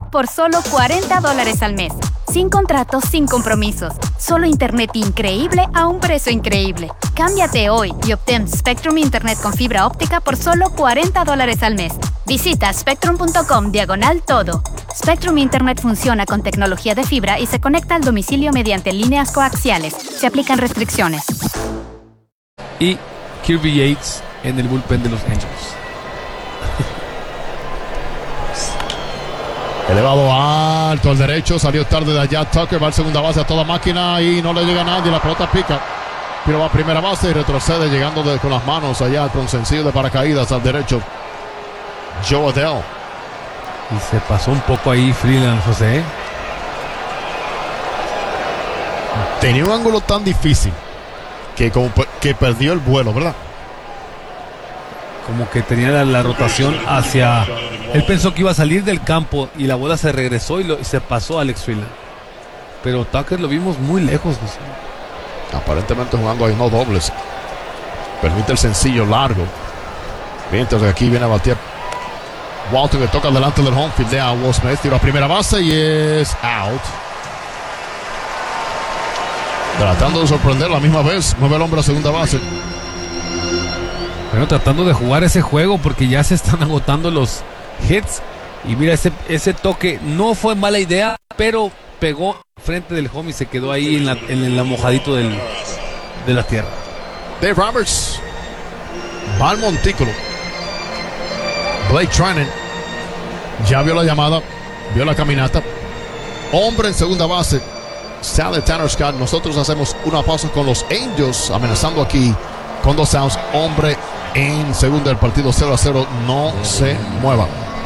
por solo $40 al mes. Sin contratos, sin compromisos. Solo internet increíble a un precio increíble. Cámbiate hoy y obtén Spectrum Internet con fibra óptica por solo $40 al mes. Visita spectrum.com/todo. Spectrum Internet funciona con tecnología de fibra y se conecta al domicilio mediante líneas coaxiales. Se aplican restricciones. Y Kirby Yates en el bullpen de los Angels. Elevado alto al derecho, salió tarde de allá Tucker, va al segunda base a toda máquina y no le llega a nadie, la pelota pica. Pero va a primera base y retrocede llegando con las manos allá con sencillo de paracaídas al derecho. Joe Adell. Y se pasó un poco ahí Freeland, José. Tenía un ángulo tan difícil que perdió el vuelo, ¿verdad? Como que tenía la rotación hacia... Él pensó que iba a salir del campo y la bola se regresó y se pasó a Alex Freeland. Pero Tucker lo vimos muy lejos, José. Aparentemente jugando ahí no dobles. Permite el sencillo largo. Mientras que aquí viene a batear Walton, que toca delante del home field de Will Smith. Tira a primera base y es out. Tratando de sorprender a la misma vez. Mueve el hombre a segunda base. Bueno, tratando de jugar ese juego porque ya se están agotando los hits. Y mira, ese toque no fue mala idea, pero pegó frente del home y se quedó ahí en la mojadito de la tierra. Dave Roberts va al montículo. Blake Treinen ya vio la llamada, vio la caminata. Hombre en segunda base. Sale Tanner Scott. Nosotros hacemos una pausa con los Angels amenazando aquí con 2 outs. Hombre en segunda, el partido 0-0. No se mueva.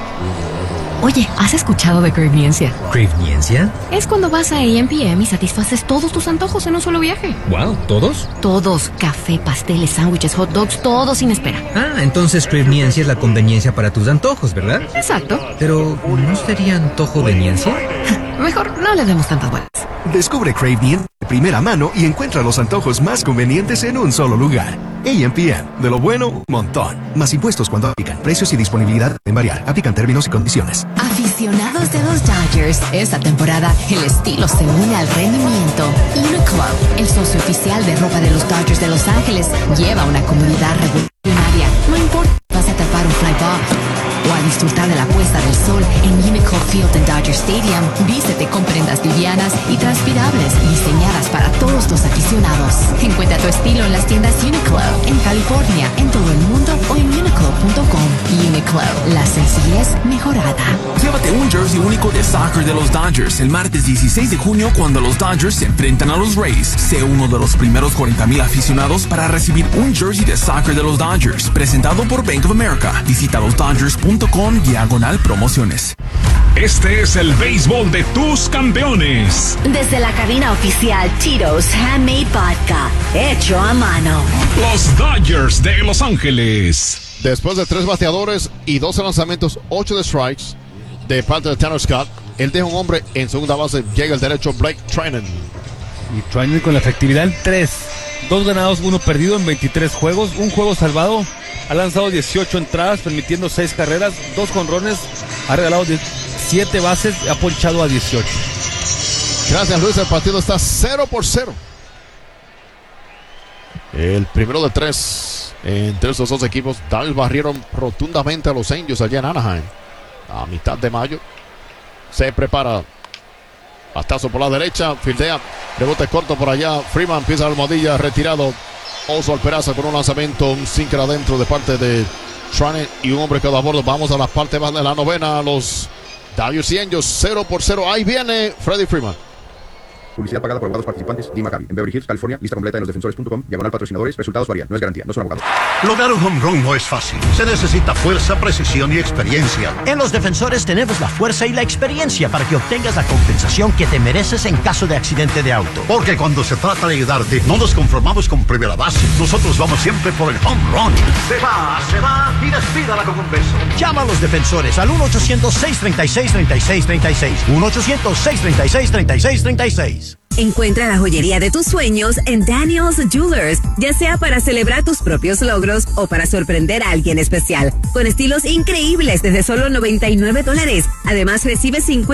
Oye, ¿has escuchado de Cravniencia? ¿Cravniencia? Es cuando vas a A&PM y satisfaces todos tus antojos en un solo viaje. Wow, ¿todos? Todos. Café, pasteles, sándwiches, hot dogs, todo sin espera. Ah, entonces Cravniencia es la conveniencia para tus antojos, ¿verdad? Exacto. Pero, ¿no sería antojoveniencia? Mejor no le demos tantas vueltas. Descubre Cravniencia de primera mano y encuentra los antojos más convenientes en un solo lugar. A&PM, de lo bueno, un montón. Más impuestos cuando aplican. Precios y disponibilidad en variar. Aplican términos y condiciones. Aficionados de los Dodgers, esta temporada el estilo se une al rendimiento. Uniqlo, el socio oficial de ropa de los Dodgers de Los Ángeles, lleva una comunidad revolucionaria. No importa si vas a atrapar un fly ball o a disfrutar de la puesta del sol en Uniqlo Field en Dodger Stadium. Vístete con prendas livianas y transpirables diseñadas para todos los aficionados. Encuentra tu estilo en las tiendas Uniqlo en California, en todo el mundo o en uniqlo.com. Uniqlo, la sencillez mejorada. Llévate un jersey único de soccer de los Dodgers el martes 16 de junio cuando los Dodgers se enfrentan a los Rays. Sé uno de los primeros 40,000 aficionados para recibir un jersey de soccer de los Dodgers, presentado por Bank of America. Visita losdodgers.com/promociones. Este es el béisbol de tus campeones. Desde la cabina oficial Tito's Handmade Vodka, hecho a mano. Los Dodgers de Los Ángeles. Después de 3 bateadores y 12 lanzamientos, 8 de strikes de parte de Tanner Scott, él deja un hombre en segunda base. Llega el derecho Blake Treinen. Y Treinen con la efectividad en 3. 2 ganados, 1 perdido en 23 juegos. Un juego salvado. Ha lanzado 18 entradas, permitiendo 6 carreras, 2 jonrones. Ha regalado 7 bases, ha ponchado a 18. Gracias, Luis. El partido está 0-0. El primero de 3 entre esos dos equipos. Dodgers barrieron rotundamente a los Angels allá en Anaheim a mitad de mayo. Se prepara. Bastazo por la derecha. Fildea. Rebote corto por allá. Freeman pisa la almohadilla. Retirado. Oswald Peraza con un lanzamiento. Un sinker adentro de parte de Treinen y un hombre quedó a bordo. Vamos a la parte más de la novena. Los Dodgers y Angels 0-0. Ahí viene Freddie Freeman. Publicidad pagada por abogados participantes. Dee Maccabi, en Beverly Hills, California. Lista completa en losdefensores.com. /patrocinadores. Resultados varían. No es garantía. No son abogados. Lograr un home run no es fácil. Se necesita fuerza, precisión y experiencia. En Los Defensores tenemos la fuerza y la experiencia para que obtengas la compensación que te mereces en caso de accidente de auto. Porque cuando se trata de ayudarte, no nos conformamos con primera base. Nosotros vamos siempre por el home run. Se va y despídala con un beso. Llama a Los Defensores al 1-800-636-3636. 1-800-636-3636. Encuentra la joyería de tus sueños en Daniel's Jewelers, ya sea para celebrar tus propios logros o para sorprender a alguien especial, con estilos increíbles desde solo $99. Además, recibes 50